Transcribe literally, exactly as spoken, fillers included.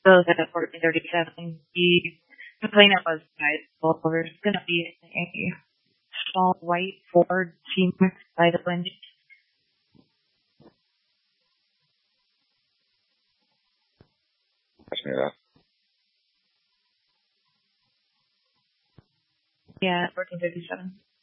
Those at fourteen thirty-seven. The complainant was advised there's going to be a small white Ford seen by the window. Ask me that. Yeah, fourteen thirty-seven.